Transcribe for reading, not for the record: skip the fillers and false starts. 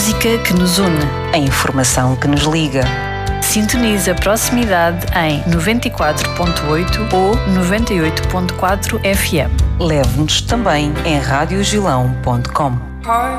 música que nos une, a informação que nos liga. Sintoniza a proximidade em 94.8 ou 98.4 FM. Leve-nos também em radiogilão.com.